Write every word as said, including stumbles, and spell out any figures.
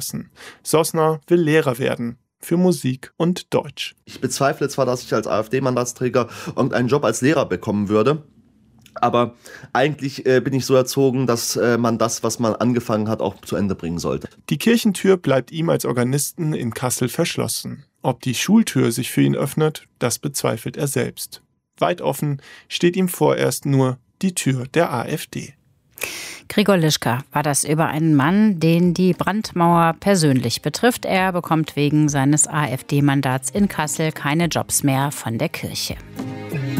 lassen. Sossner will Lehrer werden. Für Musik und Deutsch. Ich bezweifle zwar, dass ich als AfD-Mandatsträger irgendeinen Job als Lehrer bekommen würde, aber eigentlich äh, bin ich so erzogen, dass äh, man das, was man angefangen hat, auch zu Ende bringen sollte. Die Kirchentür bleibt ihm als Organisten in Kassel verschlossen. Ob die Schultür sich für ihn öffnet, das bezweifelt er selbst. Weit offen steht ihm vorerst nur die Tür der AfD. Gregor Lischka war das über einen Mann, den die Brandmauer persönlich betrifft. Er bekommt wegen seines AfD-Mandats in Kassel keine Jobs mehr von der Kirche.